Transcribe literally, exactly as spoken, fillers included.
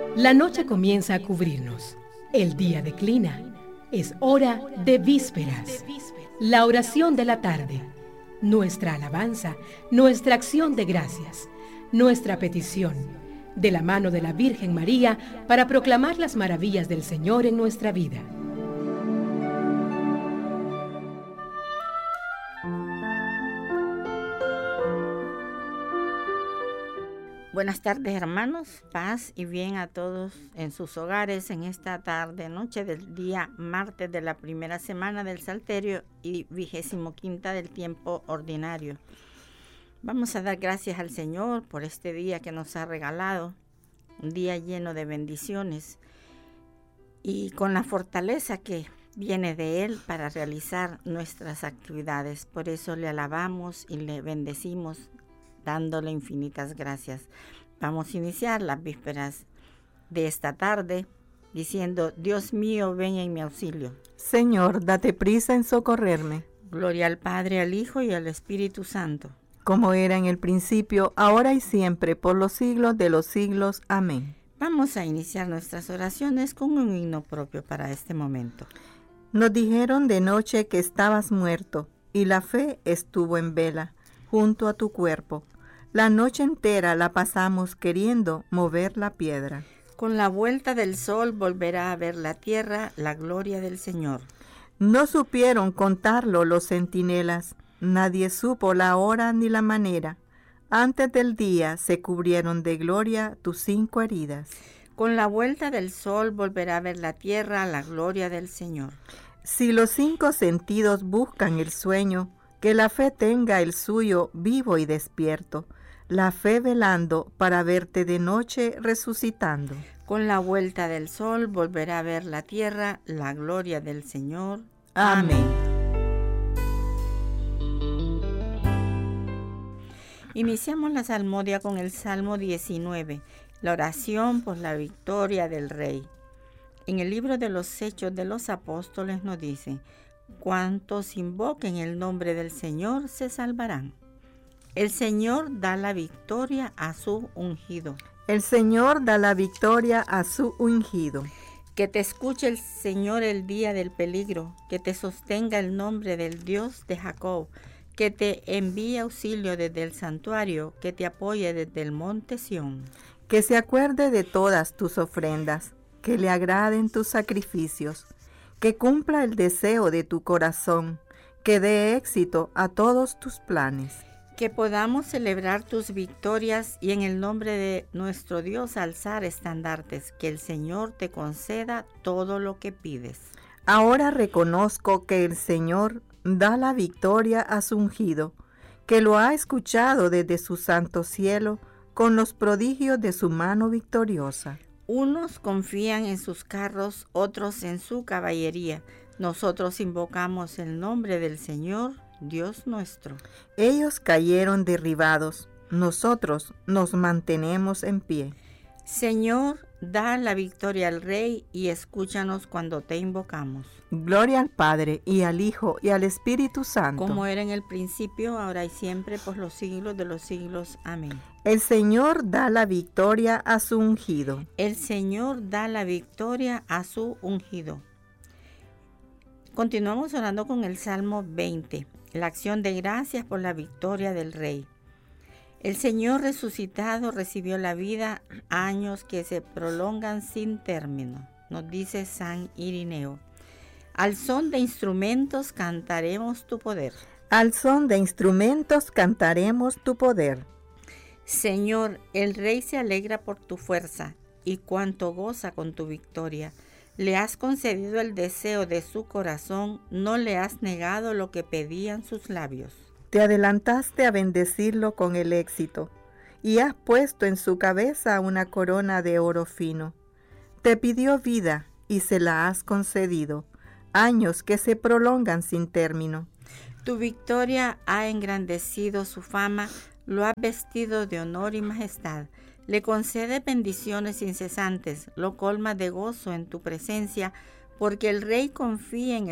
La noche comienza a cubrirnos. El día declina. Es hora de vísperas. La oración de la tarde. Nuestra alabanza, nuestra acción de gracias, nuestra petición, de la mano de la Virgen María, para proclamar las maravillas del Señor en nuestra vida. Buenas tardes, hermanos, paz y bien a todos en sus hogares en esta tarde, noche del día martes de la primera semana del Salterio y vigésimo quinta del tiempo ordinario. Vamos a dar gracias al Señor por este día que nos ha regalado, un día lleno de bendiciones y con la fortaleza que viene de Él para realizar nuestras actividades. Por eso le alabamos y le bendecimos, dándole infinitas gracias. Vamos a iniciar las vísperas de esta tarde diciendo: Dios mío, ven en mi auxilio. Señor, date prisa en socorrerme. Gloria al Padre, al Hijo y al Espíritu Santo. Como era en el principio, ahora y siempre, por los siglos de los siglos. Amén. Vamos a iniciar nuestras oraciones con un himno propio para este momento. Nos dijeron de noche que estabas muerto, y la fe estuvo en vela, junto a tu cuerpo. La noche entera la pasamos queriendo mover la piedra. Con la vuelta del sol volverá a ver la tierra la gloria del Señor. No supieron contarlo los centinelas, nadie supo la hora ni la manera. Antes del día se cubrieron de gloria tus cinco heridas. Con la vuelta del sol volverá a ver la tierra la gloria del Señor. Si los cinco sentidos buscan el sueño, que la fe tenga el suyo vivo y despierto, la fe velando para verte de noche resucitando. Con la vuelta del sol volverá a ver la tierra la gloria del Señor. Amén. Iniciamos la salmodia con el Salmo diecinueve, la oración por la victoria del Rey. En el libro de los Hechos de los Apóstoles nos dice: cuantos invoquen el nombre del Señor se salvarán. El Señor da la victoria a su ungido. El Señor da la victoria a su ungido. Que te escuche el Señor el día del peligro, que te sostenga el nombre del Dios de Jacob, que te envíe auxilio desde el santuario, que te apoye desde el monte Sión. Que se acuerde de todas tus ofrendas, que le agraden tus sacrificios, que cumpla el deseo de tu corazón, que dé éxito a todos tus planes. Que podamos celebrar tus victorias y en el nombre de nuestro Dios alzar estandartes, que el Señor te conceda todo lo que pides. Ahora reconozco que el Señor da la victoria a su ungido, que lo ha escuchado desde su santo cielo con los prodigios de su mano victoriosa. Unos confían en sus carros, otros en su caballería. Nosotros invocamos el nombre del Señor, Dios nuestro. Ellos cayeron derribados, nosotros nos mantenemos en pie. Señor, da la victoria al Rey y escúchanos cuando te invocamos. Gloria al Padre, y al Hijo, y al Espíritu Santo. Como era en el principio, ahora y siempre, por los siglos de los siglos. Amén. El Señor da la victoria a su ungido. El Señor da la victoria a su ungido. Continuamos orando con el Salmo veinte, la acción de gracias por la victoria del Rey. El Señor resucitado recibió la vida, años que se prolongan sin término, nos dice San Irineo. Al son de instrumentos cantaremos tu poder. Al son de instrumentos cantaremos tu poder. Señor, el Rey se alegra por tu fuerza y cuánto goza con tu victoria. Le has concedido el deseo de su corazón, no le has negado lo que pedían sus labios. Te adelantaste a bendecirlo con el éxito, y has puesto en su cabeza una corona de oro fino. Te pidió vida, y se la has concedido, años que se prolongan sin término. Tu victoria ha engrandecido su fama, lo has vestido de honor y majestad. Le concede bendiciones incesantes, lo colma de gozo en tu presencia, porque el Rey confía en